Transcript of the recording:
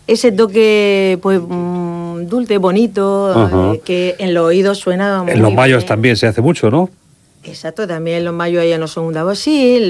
ese toque pues dulce, bonito, que en los oídos suena muy En los mayos bien. también se hace mucho, ¿no? Exacto, también los mayos ya no son un dado así.